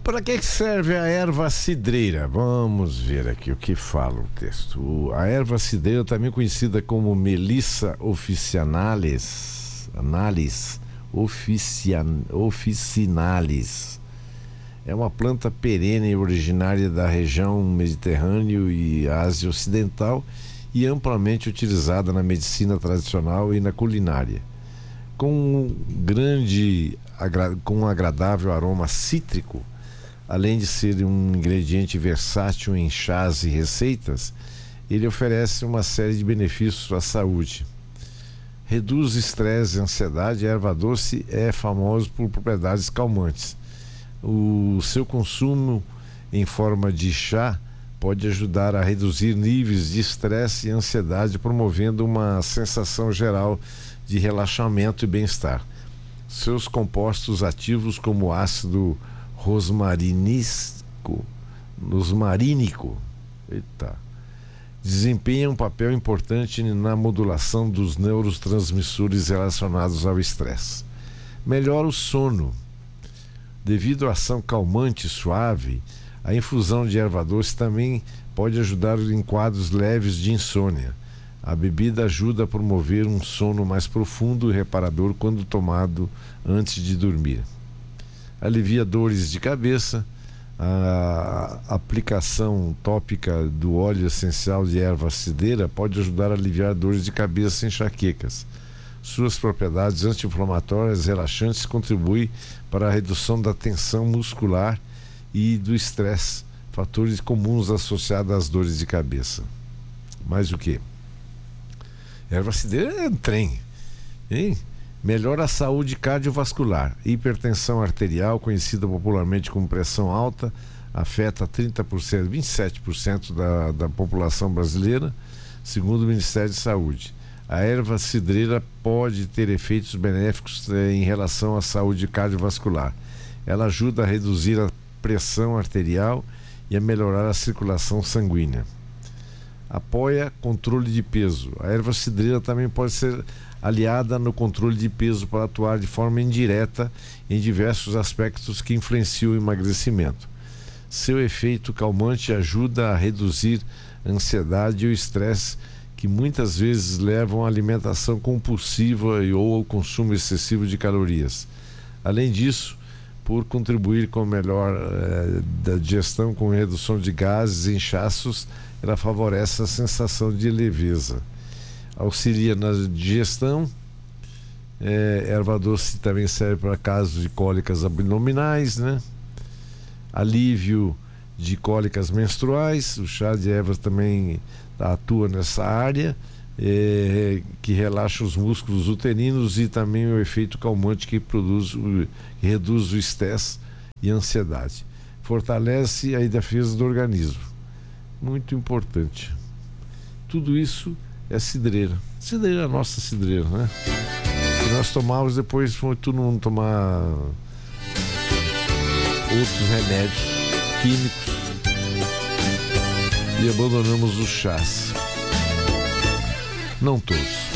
Para que serve a erva cidreira? Vamos ver aqui o que fala o texto. A erva cidreira, também conhecida como Melissa officinalis, é uma planta perene originária da região Mediterrâneo e Ásia Ocidental e amplamente utilizada na medicina tradicional e na culinária. Com um agradável aroma cítrico, além de ser um ingrediente versátil em chás e receitas, ele oferece uma série de benefícios à saúde. Reduz estresse e ansiedade. A erva doce é famosa por propriedades calmantes. O seu consumo em forma de chá pode ajudar a reduzir níveis de estresse e ansiedade, promovendo uma sensação geral de relaxamento e bem-estar. Seus compostos ativos, como o ácido rosmarínico, desempenham um papel importante na modulação dos neurotransmissores relacionados ao estresse. Melhora o sono. Devido à ação calmante suave, a infusão de erva doce também pode ajudar em quadros leves de insônia. A bebida ajuda a promover um sono mais profundo e reparador quando tomado antes de dormir. Alivia dores de cabeça. A aplicação tópica do óleo essencial de erva cidreira pode ajudar a aliviar dores de cabeça e enxaquecas. Suas propriedades anti-inflamatórias e relaxantes contribuem para a redução da tensão muscular e do estresse, fatores comuns associados às dores de cabeça. Mais o que? Erva cidreira é um trem, hein? Melhora a saúde cardiovascular. Hipertensão arterial, conhecida popularmente como pressão alta, afeta 30%, 27% da população brasileira, segundo o Ministério de Saúde. A erva cidreira pode ter efeitos benéficos em relação à saúde cardiovascular. Ela ajuda a reduzir a pressão arterial e a melhorar a circulação sanguínea. Apoia controle de peso. A erva cidreira também pode ser aliada no controle de peso para atuar de forma indireta em diversos aspectos que influenciam o emagrecimento. Seu efeito calmante ajuda a reduzir a ansiedade e o estresse, que muitas vezes levam à alimentação compulsiva ou ao consumo excessivo de calorias. Além disso, por contribuir com a melhor da digestão, com redução de gases e inchaços, ela favorece a sensação de leveza. Auxilia na digestão. Erva doce também serve para casos de cólicas abdominais, né? Alívio de cólicas menstruais. O chá de ervas também atua nessa área, que relaxa os músculos uterinos, e também o efeito calmante que reduz o estresse e a ansiedade. Fortalece a defesa do organismo. Muito importante. Tudo isso é cidreira. Cidreira é a nossa cidreira, né? Que nós tomávamos, depois foi todo mundo tomar outros remédios químicos e abandonamos os chás. Não todos.